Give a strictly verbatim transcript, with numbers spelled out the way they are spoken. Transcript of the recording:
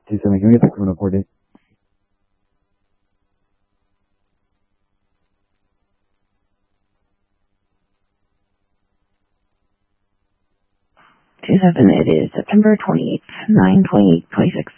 Two seven, can we get the criminal court date? Two seven, it is September twenty-eighth, nine twenty-eight twenty-six.